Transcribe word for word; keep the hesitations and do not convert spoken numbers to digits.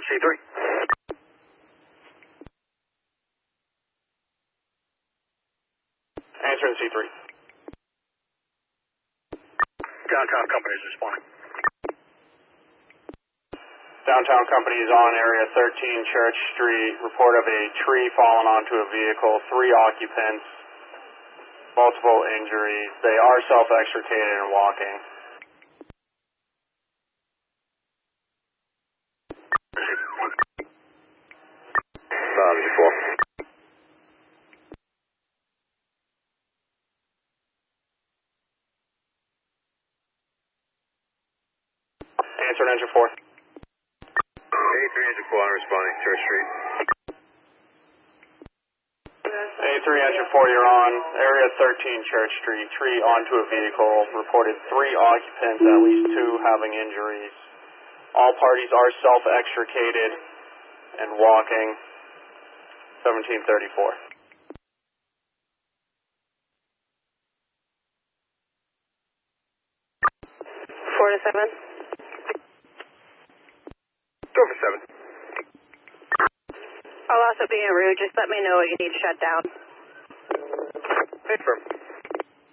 C three. Answering C three. Downtown company is responding. Downtown company is on area thirteen Church Street. Report of a tree falling onto a vehicle. Three occupants. Multiple injuries. They are self-extricated and walking. Um, four. Answering engine four. A three engine four, I'm responding, Church Street. A three engine four, you're on area thirteen Church Street. Tree onto a vehicle. Reported three occupants, at least two having injuries. All parties are self-extricated and walking. seventeen thirty-four. Four to seven. Go for seven. I'll also be en route. Just let me know what you need to shut down. Confirm.